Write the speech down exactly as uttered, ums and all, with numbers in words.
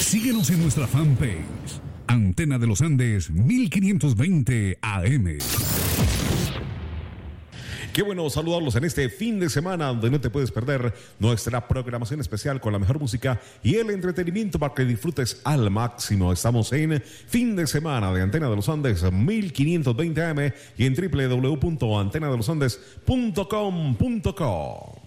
Síguenos en nuestra fanpage, Antena de los Andes mil quinientos veinte A M. Qué bueno saludarlos en este fin de semana donde no te puedes perder nuestra programación especial con la mejor música y el entretenimiento para que disfrutes al máximo. Estamos en fin de semana de Antena de los Andes mil quinientos veinte A M y en doble u doble u doble u punto antena de los andes punto com punto co.